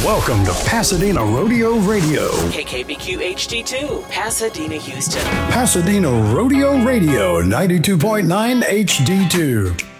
Welcome to Pasadena Rodeo Radio. KKBQ HD2, Pasadena, Houston. Pasadena Rodeo Radio, 92.9 HD2.